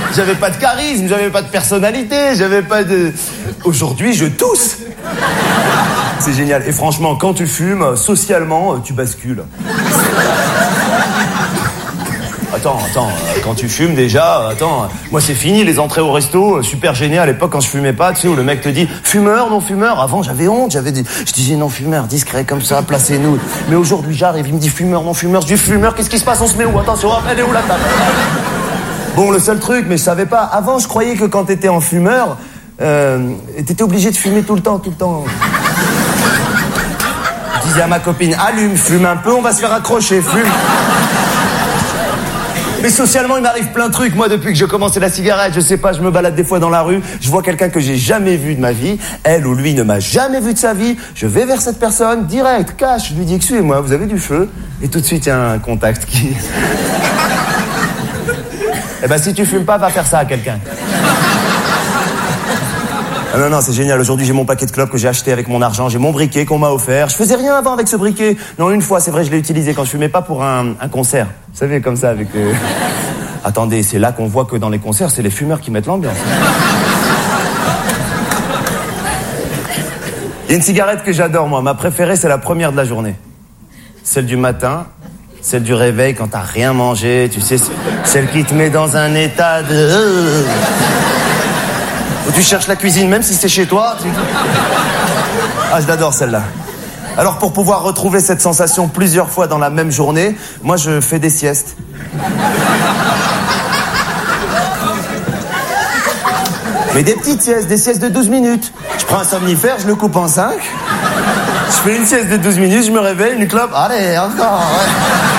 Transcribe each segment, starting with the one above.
J'avais pas de charisme, j'avais pas de personnalité, j'avais pas de... Aujourd'hui, je tousse. C'est génial. Et franchement, quand tu fumes, socialement, tu bascules. Attends, quand tu fumes déjà, moi c'est fini les entrées au resto, super gêné à l'époque quand je fumais pas, tu sais, où le mec te dit fumeur, non fumeur. Avant j'avais honte, je disais non fumeur, discret comme ça, placez-nous. Mais aujourd'hui j'arrive, il me dit fumeur, non fumeur, je dis fumeur, qu'est-ce qui se passe, on se met où? Attention, elle est où la table? Bon, le seul truc, mais je savais pas, avant je croyais que quand t'étais en fumeur, t'étais obligé de fumer tout le temps. Je disais à ma copine, allume, fume un peu, on va se faire accrocher, fume. Mais socialement, il m'arrive plein de trucs. Moi, depuis que j'ai commencé la cigarette, je sais pas, je me balade des fois dans la rue, je vois quelqu'un que j'ai jamais vu de ma vie, elle ou lui ne m'a jamais vu de sa vie, je vais vers cette personne, direct, cash, je lui dis, excusez-moi, vous avez du feu? Et tout de suite, il y a un contact qui... Eh ben, si tu fumes pas, va faire ça à quelqu'un. Ah non, c'est génial. Aujourd'hui, j'ai mon paquet de clopes que j'ai acheté avec mon argent. J'ai mon briquet qu'on m'a offert. Je faisais rien avant avec ce briquet. Non, une fois, c'est vrai, je l'ai utilisé quand je fumais pas pour un concert. Vous savez, comme ça, avec... Attendez, c'est là qu'on voit que dans les concerts, c'est les fumeurs qui mettent l'ambiance. Il y a une cigarette que j'adore, moi. Ma préférée, c'est la première de la journée. Celle du matin, celle du réveil quand t'as rien mangé. Tu sais, celle qui te met dans un état de... Où tu cherches la cuisine, même si c'est chez toi. Ah, je l'adore celle-là. Alors pour pouvoir retrouver cette sensation plusieurs fois dans la même journée, moi je fais des siestes. Mais des petites siestes, des siestes de 12 minutes. Je prends un somnifère, je le coupe en 5. Je fais une sieste de 12 minutes, je me réveille, une clope. Allez, encore, ouais.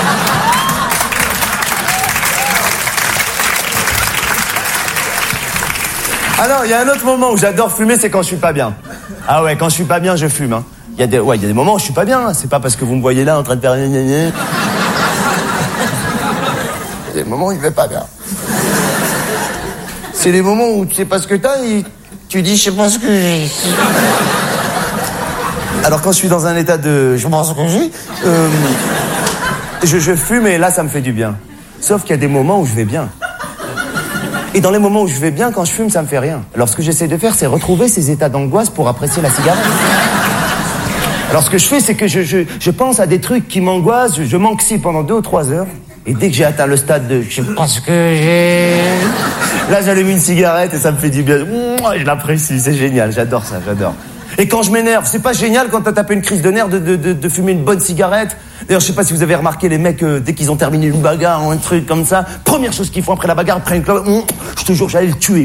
Alors, il y a un autre moment où j'adore fumer, c'est quand je suis pas bien. Ah ouais, quand je suis pas bien, je fume. Hein. Il y a des moments où je suis pas bien. C'est pas parce que vous me voyez là en train de faire... Il y a des moments où il va pas bien. C'est les moments où tu sais pas ce que t'as et tu dis je sais pas ce que j'ai. Alors quand je suis dans un état de je sais pas ce que j'ai, je fume et là ça me fait du bien. Sauf qu'il y a des moments où je vais bien. Et dans les moments où je vais bien, quand je fume, ça me fait rien. Alors ce que j'essaie de faire, c'est retrouver ces états d'angoisse pour apprécier la cigarette. Alors ce que je fais, c'est que je pense à des trucs qui m'angoissent, je m'anxie pendant 2 ou 3 heures. Et dès que j'ai atteint le stade de je sais pas ce que j'ai... Là, j'allume une cigarette et ça me fait du bien. Je l'apprécie, c'est génial, j'adore ça, j'adore. Et quand je m'énerve, c'est pas génial quand t'as tapé une crise de nerfs de fumer une bonne cigarette. D'ailleurs, je sais pas si vous avez remarqué, les mecs, dès qu'ils ont terminé une bagarre ou un truc comme ça, première chose qu'ils font après la bagarre, ils prennent une clope, je te jure, j'allais le tuer.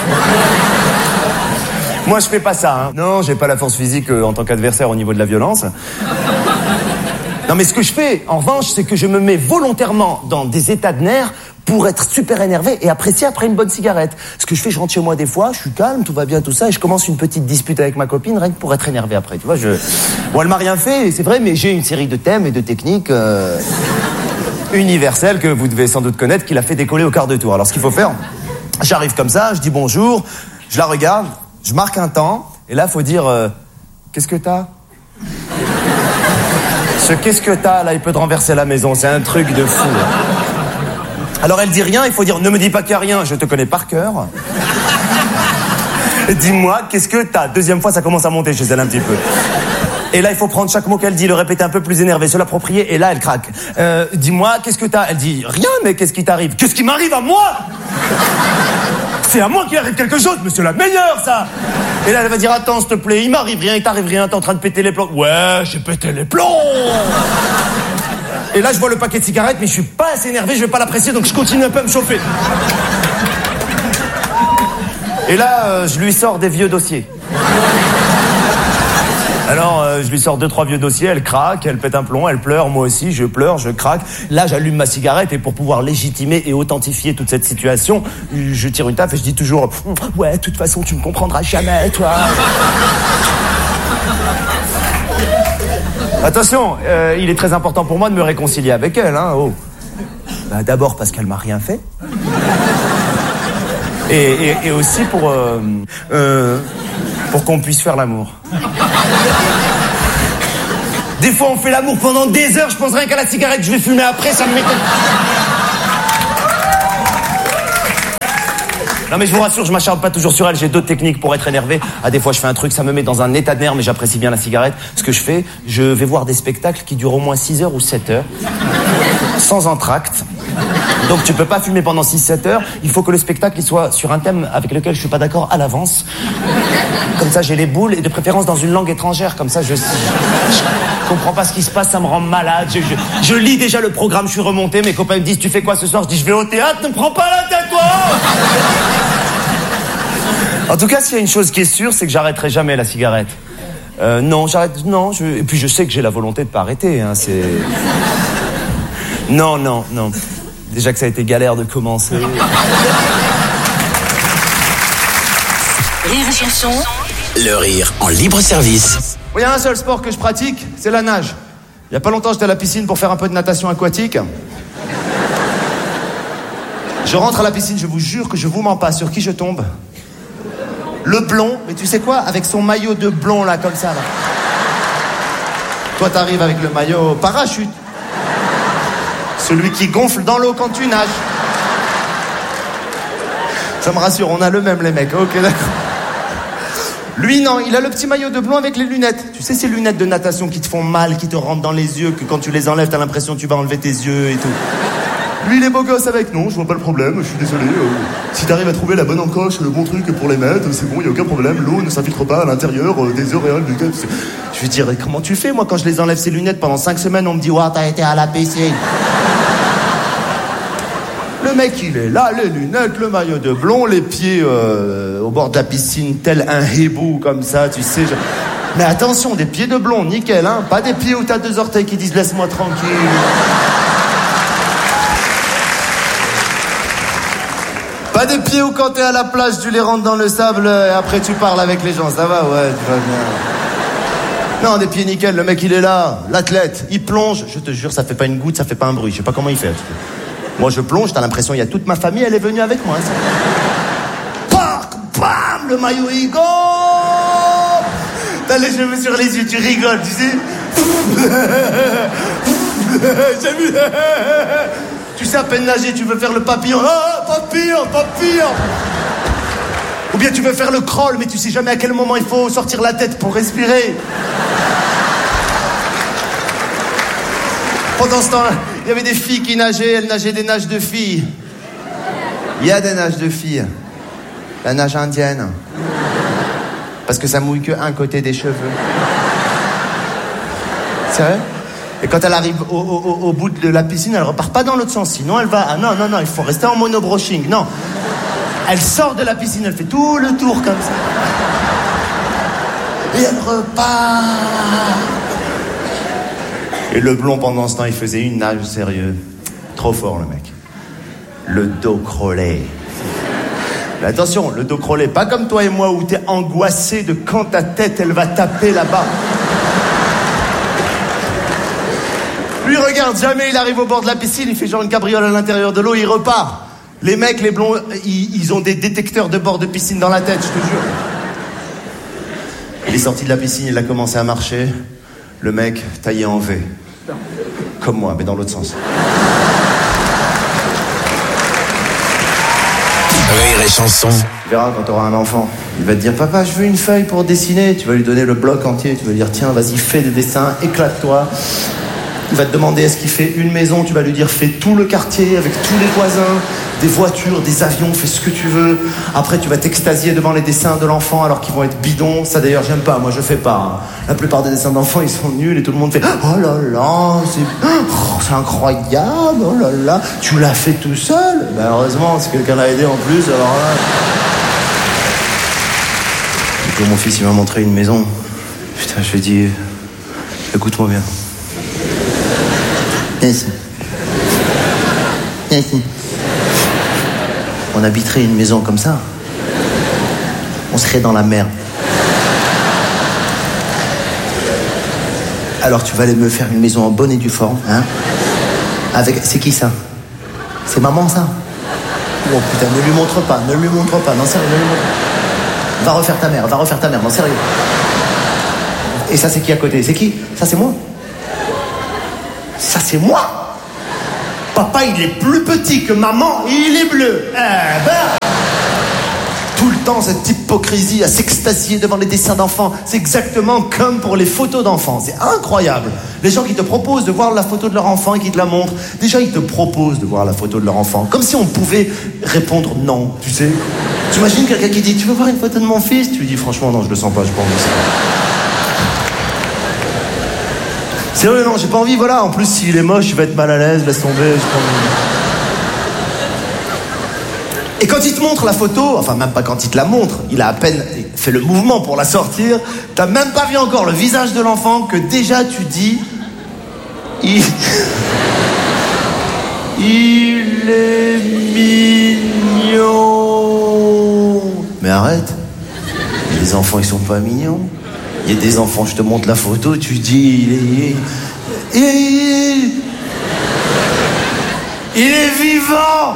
Moi, je fais pas ça, hein. Non, j'ai pas la force physique en tant qu'adversaire au niveau de la violence. Non, mais ce que je fais, en revanche, c'est que je me mets volontairement dans des états de nerfs pour être super énervé et apprécier après une bonne cigarette. Ce que je fais, je rentre chez moi des fois, je suis calme, tout va bien, tout ça, et je commence une petite dispute avec ma copine, rien que pour être énervé après, tu vois, Bon, elle m'a rien fait, c'est vrai, mais j'ai une série de thèmes et de techniques universelles que vous devez sans doute connaître, qui l'a fait décoller au quart de tour. Alors, ce qu'il faut faire, j'arrive comme ça, je dis bonjour, je la regarde, je marque un temps, et là, faut dire, qu'est-ce que t'as ? Ce qu'est-ce que t'as, là, il peut te renverser la maison, c'est un truc de fou. Alors elle dit rien, il faut dire, ne me dis pas qu'il n'y a rien, je te connais par cœur. Dis-moi, qu'est-ce que t'as ? Deuxième fois, ça commence à monter chez elle un petit peu. Et là, il faut prendre chaque mot qu'elle dit, le répéter un peu plus énervé, se l'approprier, et là, elle craque. Dis-moi, qu'est-ce que t'as ? Elle dit, rien, mais qu'est-ce qui t'arrive ? Qu'est-ce qui m'arrive à moi ? C'est à moi qu'il arrive quelque chose, mais c'est la meilleure, ça. Et là, elle va dire, attends, s'il te plaît, il m'arrive rien, il t'arrive rien, t'es en train de péter les plombs. Ouais, j'ai pété les plombs. Et là, je vois le paquet de cigarettes, mais je suis pas assez énervé, je vais pas l'apprécier, donc je continue un peu à me chauffer. Et là, je lui sors des vieux dossiers. Alors, je lui sors 2-3 vieux dossiers, elle craque, elle pète un plomb, elle pleure, moi aussi, je pleure, je craque. Là, j'allume ma cigarette et pour pouvoir légitimer et authentifier toute cette situation, je tire une taffe et je dis toujours « Ouais, de toute façon, tu me comprendras jamais, toi !» Attention, il est très important pour moi de me réconcilier avec elle, hein, oh. Bah, d'abord parce qu'elle m'a rien fait. Et aussi pour qu'on puisse faire l'amour. Des fois, on fait l'amour pendant des heures, je pense rien qu'à la cigarette, je vais fumer après, ça me m'étonne. Non mais je vous rassure, je m'acharne pas toujours sur elle, j'ai d'autres techniques pour être énervé. Des fois je fais un truc, ça me met dans un état de nerfs, mais j'apprécie bien la cigarette. Ce que je fais, je vais voir des spectacles qui durent au moins 6 heures ou 7 heures, sans entracte. Donc tu peux pas fumer pendant 6-7 heures, il faut que le spectacle il soit sur un thème avec lequel je suis pas d'accord à l'avance. Comme ça j'ai les boules, et de préférence dans une langue étrangère, comme ça je comprends pas ce qui se passe, ça me rend malade. Je lis déjà le programme, je suis remonté, mes copains me disent tu fais quoi ce soir? Je dis je vais au théâtre, ne me prends pas la tête toi. En tout cas, s'il y a une chose qui est sûre, c'est que j'arrêterai jamais la cigarette. Non, j'arrête, non, et puis je sais que j'ai la volonté de pas arrêter, hein, c'est... Non. Déjà que ça a été galère de commencer. Rire et chanson. Le rire en libre service. Il y a un seul sport que je pratique, c'est la nage. Il y a pas longtemps, j'étais à la piscine pour faire un peu de natation aquatique. Je rentre à la piscine, je vous jure que je vous mens pas. Sur qui je tombe? Le blond, mais tu sais quoi? Avec son maillot de blond là, comme ça là. Toi t'arrives avec le maillot parachute. Celui qui gonfle dans l'eau quand tu nages. Ça me rassure, on a le même les mecs. Ok, d'accord. Lui non, il a le petit maillot de blond avec les lunettes. Tu sais ces lunettes de natation qui te font mal, qui te rentrent dans les yeux, que quand tu les enlèves t'as l'impression que tu vas enlever tes yeux et tout. Lui il est beau gosse avec. Non, je vois pas le problème, je suis désolé. Si t'arrives à trouver la bonne encoche, le bon truc pour les mettre, c'est bon, y a aucun problème. L'eau ne s'infiltre pas à l'intérieur des auréoles du cap. Je lui dirais comment tu fais? Moi quand je les enlève ces lunettes pendant 5 semaines, on me dit ouah t'as été à la piscine. Le mec il est là, les lunettes, le maillot de blond, les pieds au bord de la piscine tel un hibou comme ça, tu sais. Mais attention, des pieds de blond, nickel, hein. Pas des pieds où t'as 2 orteils qui disent laisse-moi tranquille. Pas des pieds où quand t'es à la plage tu les rentres dans le sable et après tu parles avec les gens, ça va? Ouais, tu vas bien. Non, des pieds nickel, le mec il est là, l'athlète, il plonge, je te jure ça fait pas une goutte, ça fait pas un bruit, je sais pas comment il fait. Moi je plonge, t'as l'impression il y a toute ma famille, elle est venue avec moi. Pac, bam, le maillot il go. T'as les cheveux sur les yeux, tu rigoles, tu sais. J'ai vu. Tu sais à peine nager, tu veux faire le papillon. Ah, papillon. Ou bien tu veux faire le crawl, mais tu sais jamais à quel moment il faut sortir la tête pour respirer. Pendant ce temps, il y avait des filles qui nageaient, elles nageaient des nages de filles. Il y a des nages de filles. La nage indienne. Parce que ça mouille que un côté des cheveux. C'est vrai? Et quand elle arrive au bout de la piscine, elle repart pas dans l'autre sens. Sinon, elle va... Ah non, il faut rester en monobroching. Non. Elle sort de la piscine, elle fait tout le tour comme ça. Et elle repart. Et le blond, pendant ce temps, il faisait une nage sérieux. Trop fort, le mec. Le dos crawlé. Mais attention, le dos crawlé, pas comme toi et moi où t'es angoissé de quand ta tête, elle va taper là-bas. Lui, regarde, jamais il arrive au bord de la piscine, il fait genre une cabriole à l'intérieur de l'eau, il repart. Les mecs, les blonds, ils ont des détecteurs de bord de piscine dans la tête, je te jure. Il est sorti de la piscine, il a commencé à marcher. Le mec, taillé en V. Comme moi, mais dans l'autre sens. Rire et chanson. Tu verras quand tu auras un enfant. Il va te dire, papa, je veux une feuille pour dessiner. Tu vas lui donner le bloc entier. Tu vas lui dire, tiens, vas-y, fais des dessins, éclate-toi. Il va te demander est-ce qu'il fait une maison. Tu vas lui dire, fais tout le quartier avec tous les voisins, des voitures, des avions, fais ce que tu veux. Après, tu vas t'extasier devant les dessins de l'enfant alors qu'ils vont être bidons. Ça, d'ailleurs, j'aime pas. Moi, je fais pas. La plupart des dessins d'enfants, ils sont nuls et tout le monde fait oh là là, c'est incroyable. Oh là là, tu l'as fait tout seul. Ben, heureusement, si quelqu'un l'a aidé en plus, alors là. Du coup, mon fils, il m'a montré une maison. Putain, je lui ai dit écoute-moi bien. Ici. On habiterait une maison comme ça. On serait dans la mer. Alors tu vas aller me faire une maison en bonne et due forme, hein? Avec... C'est qui ça? C'est maman ça? Oh putain, ne lui montre pas, non sérieux, ne lui montre pas. Va refaire ta mère, non sérieux. Et ça c'est qui à côté? C'est qui? Ça c'est moi. Ça c'est moi. Papa il est plus petit que maman et il est bleu. Eh ben. le temps cette hypocrisie à s'extasier devant les dessins d'enfants. C'est exactement comme pour les photos d'enfants. C'est incroyable. Les gens qui te proposent de voir la photo de leur enfant et qui te la montrent, déjà ils te proposent de voir la photo de leur enfant. Comme si on pouvait répondre non, tu sais. Tu imagines quelqu'un qui dit « Tu veux voir une photo de mon fils ?» Tu lui dis « Franchement, non, je le sens pas, j'ai pas envie de ça. » C'est vrai, non, j'ai pas envie, voilà. En plus, s'il est moche, il va être mal à l'aise, laisse tomber, j'ai pas envie. Et quand il te montre la photo, enfin même pas quand il te la montre, il a à peine fait le mouvement pour la sortir, t'as même pas vu encore le visage de l'enfant que déjà tu dis... Il est mignon. Mais arrête. Les enfants, ils sont pas mignons. Il y a des enfants, je te montre la photo, tu dis... Il est vivant.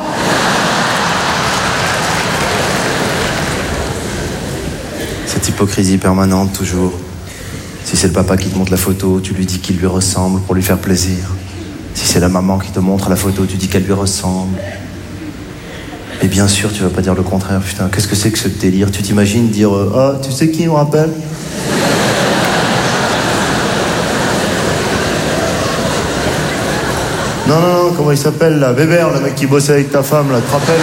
Cette hypocrisie permanente, toujours. Si c'est le papa qui te montre la photo, tu lui dis qu'il lui ressemble pour lui faire plaisir. Si c'est la maman qui te montre la photo, tu dis qu'elle lui ressemble. Et bien sûr, tu vas pas dire le contraire. Putain, qu'est-ce que c'est que ce délire? Tu t'imagines dire oh, tu sais qui me rappelle? Non, comment il s'appelle là? Bébert, le mec qui bossait avec ta femme, là, tu te rappelles?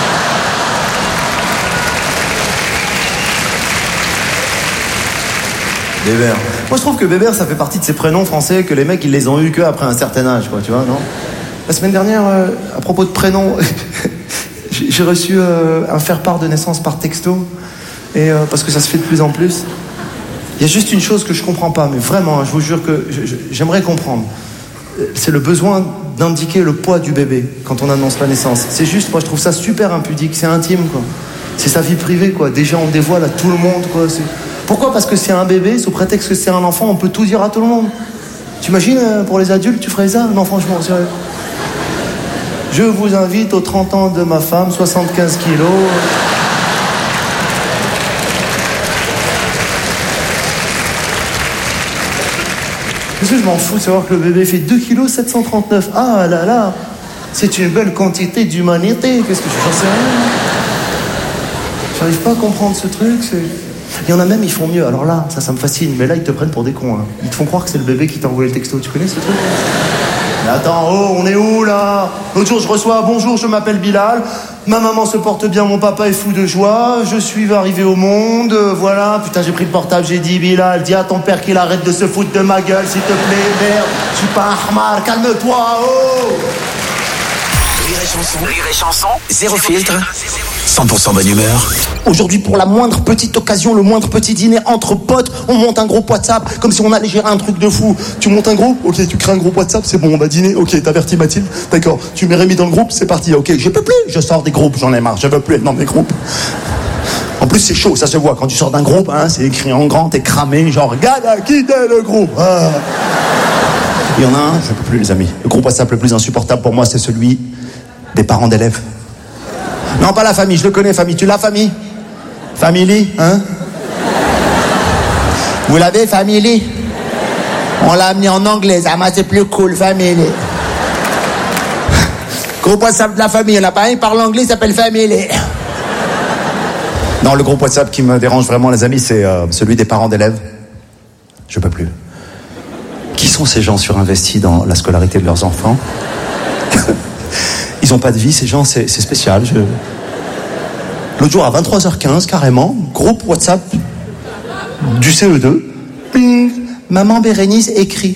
Bébert. Moi je trouve que Bébert ça fait partie de ces prénoms français que les mecs ils les ont eu qu'après un certain âge, quoi, tu vois, non? La semaine dernière, à propos de prénoms, j'ai reçu un faire-part de naissance par texto, et parce que ça se fait de plus en plus. Il y a juste une chose que je comprends pas, mais vraiment, je vous jure que j'aimerais comprendre. C'est le besoin d'indiquer le poids du bébé quand on annonce la naissance. C'est juste, moi je trouve ça super impudique, c'est intime, quoi. C'est sa vie privée, quoi. Déjà on dévoile à tout le monde, quoi. Pourquoi? Parce que c'est un bébé, sous prétexte que c'est un enfant, on peut tout dire à tout le monde. T'imagines, pour les adultes, tu ferais ça? Non, franchement, sérieux. Je vous invite aux 30 ans de ma femme, 75 kilos. Qu'est-ce que je m'en fous de savoir que le bébé fait 2 kilos 739. Ah là là, c'est une belle quantité d'humanité. Qu'est-ce que j'en sais rien. J'arrive pas à comprendre ce truc, c'est... Il y en a même, ils font mieux. Alors là, ça me fascine. Mais là, ils te prennent pour des cons. Hein. Ils te font croire que c'est le bébé qui t'a envoyé le texto. Tu connais ce truc? Mais attends, oh, on est où là? L'autre jour, je reçois « Bonjour, je m'appelle Bilal. Ma maman se porte bien, mon papa est fou de joie. Je suis arrivé au monde. Voilà. » Putain, j'ai pris le portable, j'ai dit « Bilal, dis à ton père qu'il arrête de se foutre de ma gueule, s'il te plaît. Merde, je suis pas un ahmar. Calme-toi, oh !» Rire et chanson, zéro filtre, 100% bonne humeur. Aujourd'hui, pour la moindre petite occasion, le moindre petit dîner entre potes, on monte un groupe WhatsApp, comme si on allait gérer un truc de fou. Tu montes un groupe, ok, tu crées un groupe WhatsApp, c'est bon, on va dîner, ok, t'avertis Mathilde, d'accord, tu mets Rémi dans le groupe, c'est parti, ok, je peux plus, je sors des groupes, j'en ai marre, je veux plus être dans des groupes. En plus, c'est chaud, ça se voit, quand tu sors d'un groupe, hein, c'est écrit en grand, t'es cramé, genre, regarde à quitter le groupe. Ah. Il y en a un, je peux plus, les amis. Le groupe WhatsApp le plus insupportable pour moi, c'est celui des parents d'élèves. Non, pas la famille, je le connais, famille. Tu l'as, famille? Family, hein? Vous l'avez, family? On l'a amené en anglais, ça m'a c'est plus cool, family. Groupe WhatsApp de la famille, il n'y en a pas un, il parle anglais, il s'appelle family. Non, le groupe WhatsApp qui me dérange vraiment, les amis, c'est celui des parents d'élèves. Je peux plus. Qui sont ces gens surinvestis dans la scolarité de leurs enfants? Ils n'ont pas de vie, ces gens, c'est spécial. L'autre jour, à 23h15, carrément, groupe WhatsApp du CE2. Ping, maman Bérénice écrit.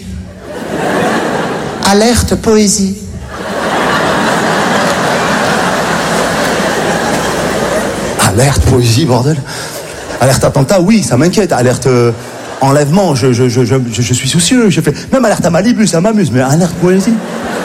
Alerte poésie. Alerte poésie, bordel. Alerte attentat, oui, ça m'inquiète. Alerte enlèvement, je suis soucieux. Je fais même alerte à Malibu, ça m'amuse, mais alerte poésie.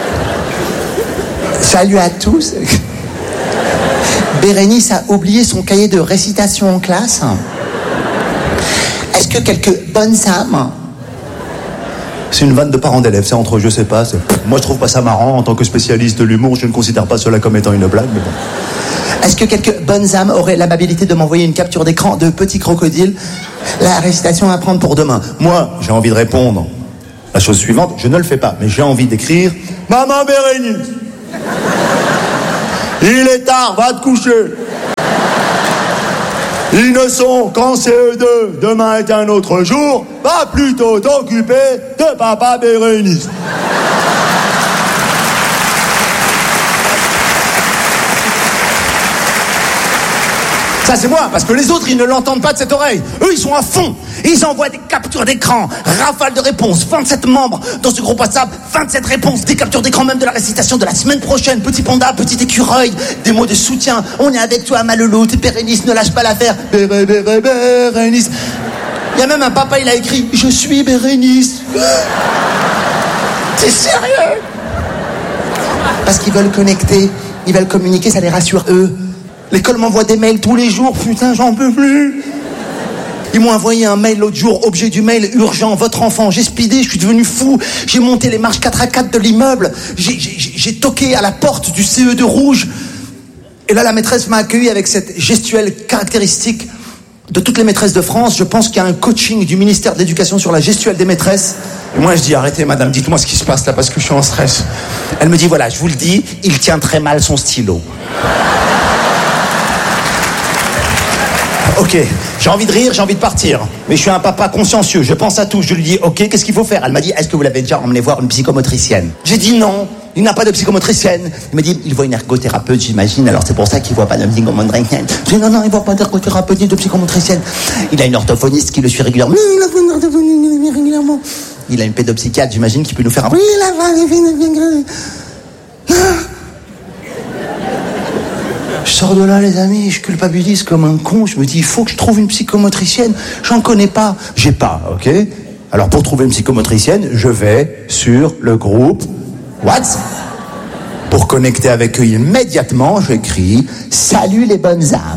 Salut à tous. Bérénice a oublié son cahier de récitation en classe. Est-ce que quelques bonnes âmes? C'est une vanne de parents d'élèves, c'est entre eux, je sais pas. Moi, je trouve pas ça marrant. En tant que spécialiste de l'humour, je ne considère pas cela comme étant une blague, mais bon. Est-ce que quelques bonnes âmes auraient l'amabilité de m'envoyer une capture d'écran de Petit Crocodile? La récitation à prendre pour demain. Moi, j'ai envie de répondre. La chose suivante, je ne le fais pas, mais j'ai envie d'écrire « Maman Bérénice, il est tard, va te coucher. » Ils ne sont qu'en CE2, demain est un autre jour, va plutôt t'occuper de papa Bérénice. Ça c'est moi, parce que les autres ils ne l'entendent pas de cette oreille. Eux ils sont à fond, ils envoient des captures d'écran, rafale de réponses, 27 membres dans ce groupe WhatsApp, 27 réponses, des captures d'écran même de la récitation de la semaine prochaine, petit panda, petit écureuil, des mots de soutien, on est avec toi Malolo, t'es Bérénice, ne lâche pas l'affaire, Bérénice. Il y a même un papa, il a écrit, je suis Bérénice. T'es sérieux? Parce qu'ils veulent connecter, ils veulent communiquer, ça les rassure eux. L'école m'envoie des mails tous les jours, putain, j'en peux plus. Ils m'ont envoyé un mail l'autre jour, objet du mail, urgent, votre enfant, j'ai speedé, je suis devenu fou. J'ai monté les marches 4x4 de l'immeuble, j'ai toqué à la porte du CE2 rouge. Et là, la maîtresse m'a accueilli avec cette gestuelle caractéristique de toutes les maîtresses de France. Je pense qu'il y a un coaching du ministère de l'Éducation sur la gestuelle des maîtresses. Et moi, je dis, arrêtez, madame, dites-moi ce qui se passe là, parce que je suis en stress. Elle me dit, voilà, je vous le dis, il tient très mal son stylo. Ok, j'ai envie de rire, j'ai envie de partir. Mais je suis un papa consciencieux, je pense à tout. Je lui dis, ok, qu'est-ce qu'il faut faire? Elle m'a dit, est-ce que vous l'avez déjà emmené voir une psychomotricienne? J'ai dit non, il n'a pas de psychomotricienne. Il m'a dit, il voit une ergothérapeute, j'imagine, alors c'est pour ça qu'il voit pas de psychomotricienne. J'ai dit, non, il voit pas d'ergothérapeute ni de psychomotricienne. Il a une orthophoniste qui le suit régulièrement. Il a une pédopsychiatre, j'imagine, qui peut nous faire un... Je sors de là, les amis, je culpabilise comme un con. Je me dis, il faut que je trouve une psychomotricienne. J'en connais pas. J'ai pas, ok? Alors, pour trouver une psychomotricienne, je vais sur le groupe WhatsApp. Pour connecter avec eux immédiatement, j'écris « Salut les bonnes âmes ».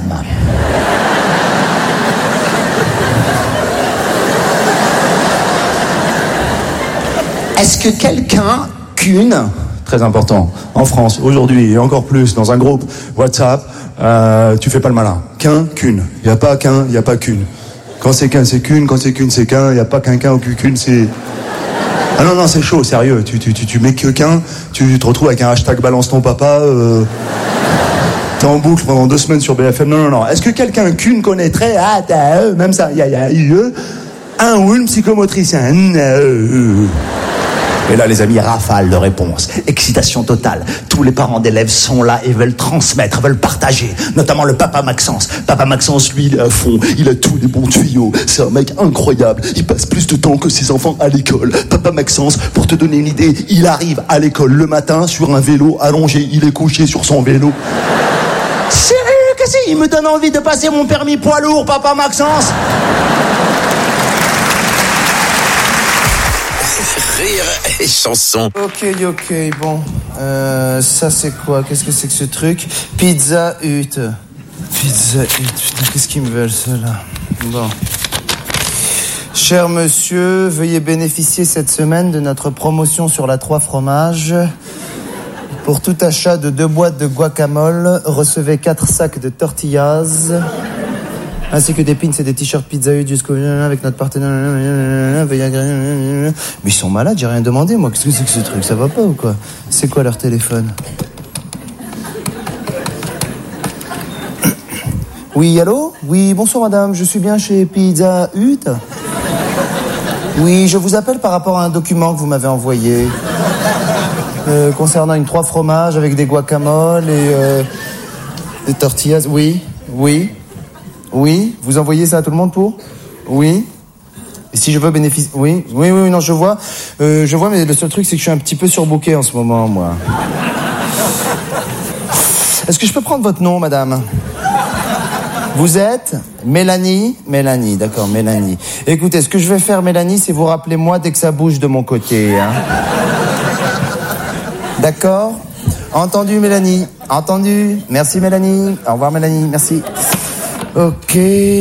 Est-ce que quelqu'un, très important, en France, aujourd'hui, et encore plus, dans un groupe WhatsApp, tu fais pas le malin. Qu'une. Il n'y a pas qu'un, il n'y a pas qu'une. Quand c'est qu'un, c'est qu'une. Quand c'est qu'une, c'est qu'un. Il n'y a pas qu'un ou qu'une, c'est... Ah non, c'est chaud, sérieux. Tu mets que qu'un, tu te retrouves avec un hashtag balance ton papa, t'es en boucle pendant 2 semaines sur BFM. Non. Est-ce que quelqu'un qu'une connaîtrait, même ça, il y a un ou une psychomotricienne. Et là, les amis, rafale de réponses. Excitation totale. Tous les parents d'élèves sont là et veulent transmettre, veulent partager. Notamment le papa Maxence. Papa Maxence, lui, il est à fond. Il a tous les bons tuyaux. C'est un mec incroyable. Il passe plus de temps que ses enfants à l'école. Papa Maxence, pour te donner une idée, il arrive à l'école le matin sur un vélo allongé. Il est couché sur son vélo. Sérieux, qu'est-ce qu'il me donne envie de passer mon permis poids lourd, papa Maxence? Rire et chanson. Ok, bon. Ça c'est quoi? Qu'est-ce que c'est que ce truc? Pizza Hut. Pizza Hut, putain, qu'est-ce qu'ils me veulent ceux-là? Bon. Cher monsieur, veuillez bénéficier cette semaine de notre promotion sur la 3 fromages. Pour tout achat de 2 boîtes de guacamole, recevez 4 sacs de tortillas. Ainsi que des pins et des t-shirts Pizza Hut jusqu'au avec notre partenaire. Mais ils sont malades, j'ai rien demandé moi. Qu'est-ce que c'est que ce truc? Ça va pas ou quoi? C'est quoi leur téléphone? Oui, allô? Oui, bonsoir madame, je suis bien chez Pizza Hut. Oui, je vous appelle par rapport à un document que vous m'avez envoyé. Concernant une 3 fromages avec des guacamoles et des tortillas. Oui, vous envoyez ça à tout le monde pour? Oui. Et si je veux bénéficier... Oui, non, je vois, mais le seul truc, c'est que je suis un petit peu surbooké en ce moment, moi. Est-ce que je peux prendre votre nom, madame? Vous êtes Mélanie? Mélanie, d'accord, Mélanie. Écoutez, ce que je vais faire, Mélanie, c'est vous rappeler moi dès que ça bouge de mon côté, hein. D'accord? Entendu, Mélanie. Entendu. Merci, Mélanie. Au revoir, Mélanie. Merci. Ok,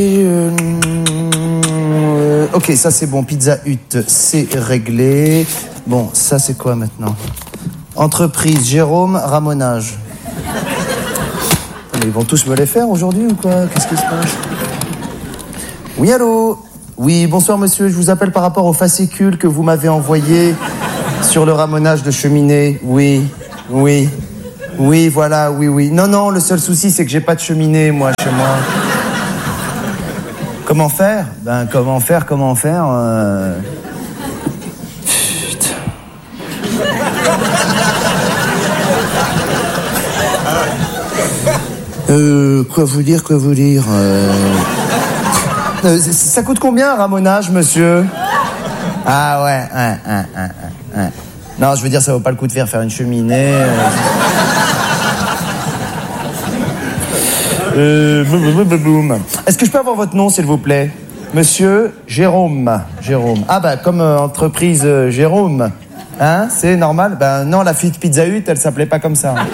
ça c'est bon, Pizza Hut, c'est réglé. Bon, ça c'est quoi maintenant? Entreprise Jérôme Ramonage. Mais ils vont tous me les faire aujourd'hui ou quoi? Qu'est-ce qui se passe? Oui, allô? Oui, bonsoir monsieur, je vous appelle par rapport au fascicule que vous m'avez envoyé sur le ramonage de cheminée. Oui, voilà. Non, le seul souci c'est que j'ai pas de cheminée moi chez moi. Comment faire? Comment faire? Putain. Quoi vous dire? Ça coûte combien un ramonage, monsieur? Ah ouais. Non, je veux dire, ça vaut pas le coup de faire une cheminée. Est-ce que je peux avoir votre nom, s'il vous plaît? Monsieur Jérôme. Ah bah, comme entreprise Jérôme. Hein? C'est normal? Ben non, la fille de Pizza Hut, elle s'appelait pas comme ça.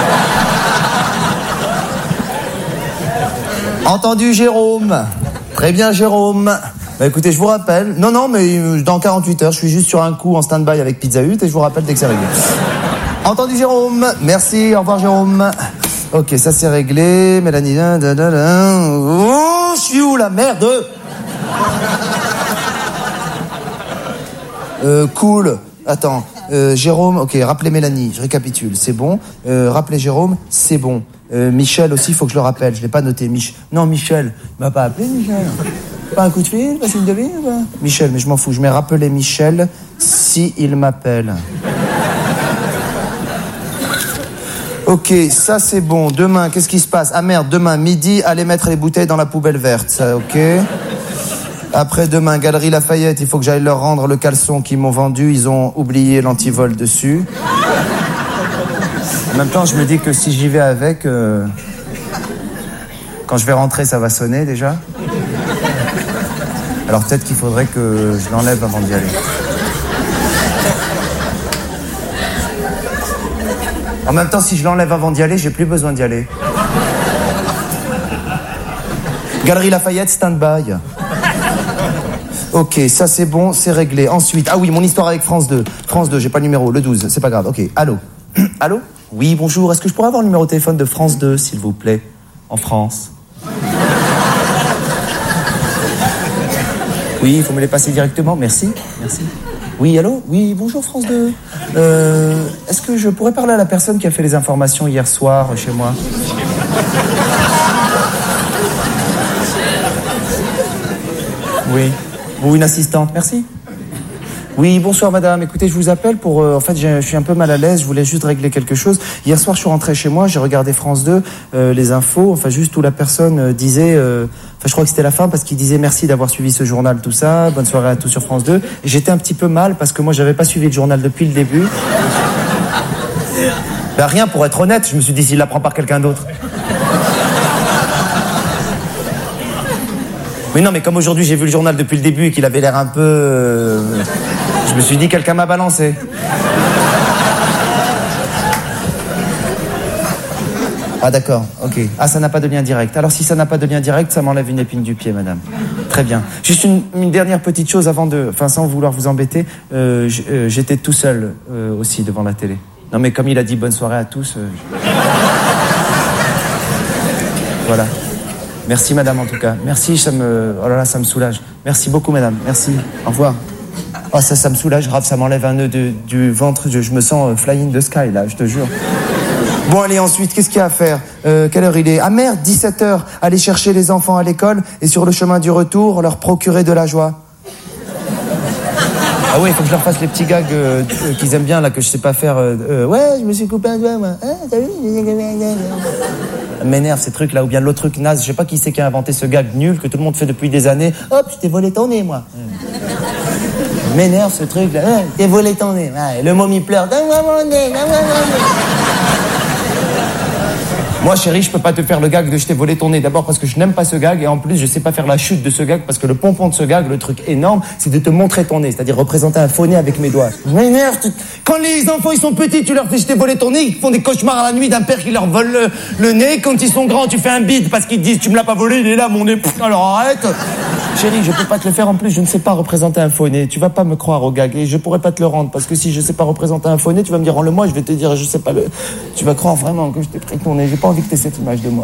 Entendu, Jérôme. Très bien, Jérôme. Bah écoutez, je vous rappelle. Non, mais dans 48 heures, je suis juste sur un coup en stand-by avec Pizza Hut et je vous rappelle dès que c'est réglé. Entendu, Jérôme. Merci, au revoir, Jérôme. Ok, ça c'est réglé. Mélanie. Oh, je suis où, la merde? Cool. Attends. Jérôme, ok, rappelez Mélanie, je récapitule, c'est bon. Rappelez Jérôme, c'est bon. Michel aussi, il faut que je le rappelle, je l'ai pas noté. Non, Michel, il m'a pas appelé, Michel. Pas un coup de fil, pas signe de vie, pas... Michel, mais je m'en fous, je mets rappeler Michel si il m'appelle. Ok, ça c'est bon. Demain, qu'est-ce qui se passe? Ah merde, demain, midi, allez mettre les bouteilles dans la poubelle verte, ça, ok. Après demain, Galerie Lafayette, il faut que j'aille leur rendre le caleçon qu'ils m'ont vendu. Ils ont oublié l'antivol dessus. En même temps, je me dis que si j'y vais avec, quand je vais rentrer, ça va sonner déjà. Alors peut-être qu'il faudrait que je l'enlève avant d'y aller. En même temps, si je l'enlève avant d'y aller, j'ai plus besoin d'y aller. Galerie Lafayette, stand-by. Ok, ça c'est bon, c'est réglé. Ensuite, ah oui, mon histoire avec France 2. France 2, j'ai pas le numéro, le 12, c'est pas grave. Ok, allô? Allô? Oui, bonjour, est-ce que je pourrais avoir le numéro de téléphone de France 2, s'il vous plaît? En France. Oui, il faut me les passer directement, merci. Oui, allô? Oui, bonjour France 2. Est-ce que je pourrais parler à la personne qui a fait les informations hier soir chez moi? Oui. Ou une assistante, merci. Oui, bonsoir madame, écoutez, je vous appelle pour... en fait, je suis un peu mal à l'aise, je voulais juste régler quelque chose. Hier soir, je suis rentré chez moi, j'ai regardé France 2, les infos, enfin juste où la personne disait... Enfin, je crois que c'était la fin parce qu'il disait merci d'avoir suivi ce journal, tout ça, bonne soirée à tous sur France 2. Et j'étais un petit peu mal parce que moi, j'avais pas suivi le journal depuis le début. Ben rien, pour être honnête, je me suis dit s'il l'apprend par quelqu'un d'autre. Mais non, mais comme aujourd'hui j'ai vu le journal depuis le début et qu'il avait l'air un peu... je me suis dit quelqu'un m'a balancé. Ah d'accord, ok. Ah, ça n'a pas de lien direct. Alors si ça n'a pas de lien direct, ça m'enlève une épine du pied, madame. Très bien. Juste une dernière petite chose avant de... Enfin, sans vouloir vous embêter, j'étais tout seul aussi devant la télé. Non mais comme il a dit bonne soirée à tous... Voilà. Merci madame en tout cas. Merci, ça me soulage. Merci beaucoup madame. Merci. Au revoir. Oh ça me soulage grave, ça m'enlève un nœud du ventre. Je me sens flying the sky là, je te jure. Bon allez, ensuite, qu'est-ce qu'il y a à faire? Quelle heure il est? Ah merde, 17h. Aller chercher les enfants à l'école et sur le chemin du retour, leur procurer de la joie. Ah oui, il faut que je leur fasse les petits gags qu'ils aiment bien là, que je sais pas faire. Ouais, je me suis coupé un doigt moi. Ah, t'as vu? M'énerve ces trucs là, ou bien l'autre truc naze, je sais pas qui c'est qui a inventé ce gag nul que tout le monde fait depuis des années. Hop, je t'ai volé ton nez moi. M'énerve ce truc là, je t'ai volé ton nez. Ouais, le môme il pleure, donne-moi mon nez, donne-moi mon nez. Moi chérie, je peux pas te faire le gag de je t'ai volé ton nez, d'abord parce que je n'aime pas ce gag et en plus je sais pas faire la chute de ce gag parce que le pompon de ce gag, le truc énorme, c'est de te montrer ton nez, c'est-à-dire représenter un faux nez avec mes doigts. M'énerve. Quand les enfants ils sont petits, tu leur fais je t'ai volé ton nez, ils font des cauchemars à la nuit d'un père qui leur vole le nez. Quand ils sont grands, tu fais un bide parce qu'ils te disent tu me l'as pas volé, il est là mon nez. Alors arrête. Chérie, je peux pas te le faire en plus, je ne sais pas représenter un faux nez. Tu vas pas me croire au gag et je pourrais pas te le rendre parce que si je sais pas représenter un faux nez, tu vas me dire rends-le-moi, je vais te dire je sais pas le... Tu vas croire vraiment que je t'ai pris ton nez, j'ai pas envie que t'aies cette image de moi.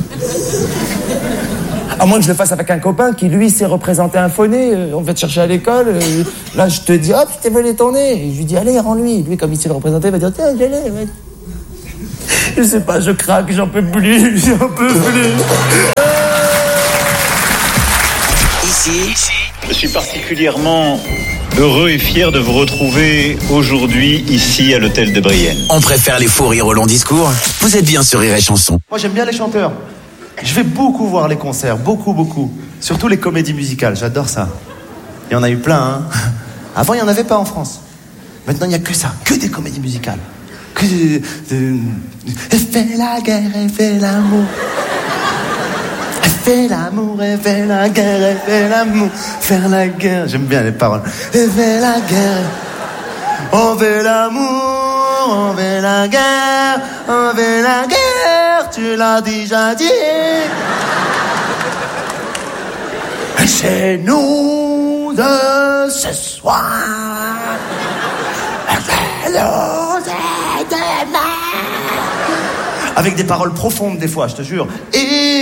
À moins que je le fasse avec un copain qui lui sait représenter un faux nez, on va te chercher à l'école, là je te dis hop, je t'ai volé ton nez. Et je lui dis allez, rends-lui. Lui comme il sait le représenter, il va dire tiens, je l'ai. Je sais pas, je craque, j'en peux plus. ici, Je suis particulièrement heureux et fier de vous retrouver aujourd'hui ici à l'hôtel de Brienne. on préfère les faux rires au long discours. Vous êtes bien sur Rire et Chanson. Moi, j'aime bien les chanteurs. Je vais beaucoup voir les concerts, beaucoup. Surtout les comédies musicales, j'adore ça. Il y en a eu plein, hein. Avant, il n'y en avait pas en France. Maintenant, il n'y a que ça, que des comédies musicales. Que Elle fait la guerre, elle fait l'amour. Elle fait l'amour, elle fait la guerre, elle fait l'amour. Faire la guerre, j'aime bien les paroles. Elle fait la guerre, on fait l'amour, on fait la guerre, on fait la guerre. Tu l'as déjà dit. C'est nous de ce soir. Avec des paroles profondes des fois, je te jure. Et